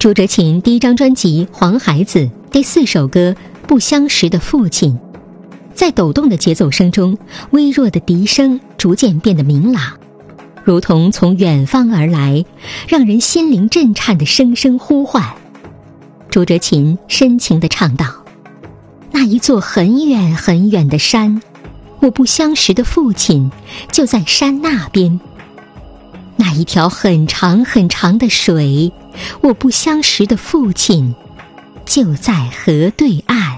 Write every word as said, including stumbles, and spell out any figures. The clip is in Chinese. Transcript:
朱哲琴第一张专辑《黄孩子》第四首歌《不相识的父亲》，在抖动的节奏声中，微弱的笛声逐渐变得明朗，如同从远方而来，让人心灵震颤的声声呼唤。朱哲琴深情地唱道：那一座很远很远的山，我不相识的父亲就在山那边。那一条很长很长的水，我不相识的父亲就在河对岸。